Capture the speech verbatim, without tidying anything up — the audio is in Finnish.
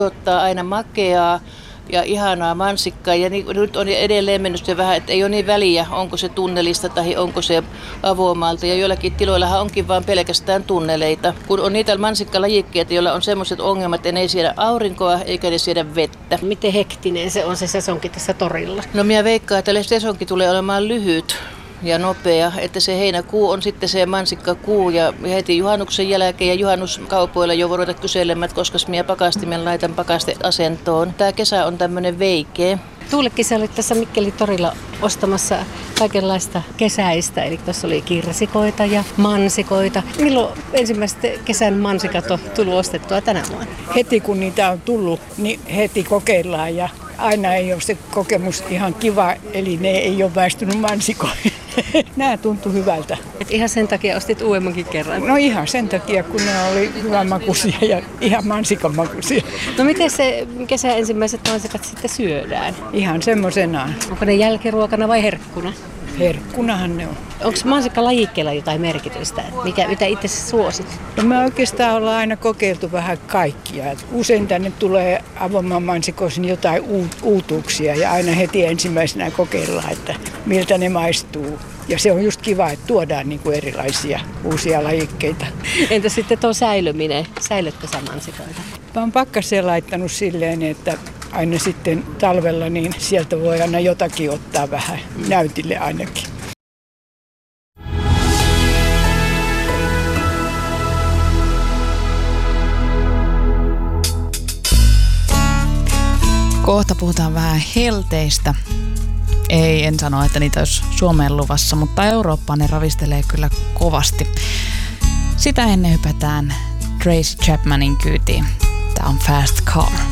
Ottaa aina makeaa ja ihanaa mansikkaa ja niin, nyt on edelleen mennyt se vähän, että ei ole niin väliä, onko se tunnelista tai onko se avomaalta. Ja joillakin tiloillahan onkin vaan pelkästään tunneleita, kun on niitä mansikkalajikkeita, joilla on sellaiset ongelmat, että ne ei siedä aurinkoa eikä ne siedä vettä. Miten hektinen se on se sesonki tässä torilla? No minä veikkaan, että sesonki tulee olemaan lyhyt ja nopea, että se heinäkuu on sitten se mansikkakuu ja heti juhannuksen jälkeen ja juhannuskaupoilla jo voi ruveta kyselemään, että koska minä pakastimen laitan pakasteasentoon. Tämä kesä on tämmöinen veikeä. Tuulekin sä olit tässä Mikkelin torilla ostamassa kaikenlaista kesäistä, eli tuossa oli kirsikoita ja mansikoita. Milloin ensimmäiset kesän mansikat on tullut ostettua tänä vuonna? Heti kun niitä on tullut, niin heti kokeillaan ja aina ei ole se kokemus ihan kiva, eli ne ei ole väistynyt mansikoihin. Nämä tuntui hyvältä. Et ihan sen takia ostit uudemmankin kerran? No ihan sen takia, kun ne oli hyvän makuisia ja ihan mansikan makuisia. No miten se kesän ensimmäiset mansikat sitten syödään? Ihan semmoisenaan. Onko ne jälkiruokana vai herkkuna? Herkkunahan ne on. Onko mansikkalajikkeella jotain merkitystä? Mikä, mitä itse suosit? No me oikeastaan ollaan aina kokeiltu vähän kaikkia. Usein tänne tulee avomaan mansikoisin jotain uutuuksia ja aina heti ensimmäisenä kokeillaan, että miltä ne maistuu. Ja se on just kiva, että tuodaan niin kuin erilaisia uusia lajikkeita. Entä sitten tuo säilyminen? Säilytkö sä mansikoita? Mä oon pakkaseen laittanut silleen, että aina sitten talvella niin sieltä voi aina jotakin ottaa vähän näytille ainakin. Kohta puhutaan vähän helteistä. Ei, en sano, että niitä olisi Suomeen luvassa, mutta Eurooppaan ne ravistelee kyllä kovasti. Sitä ennen hypätään Tracy Chapmanin kyytiin. Tää on Fast Car.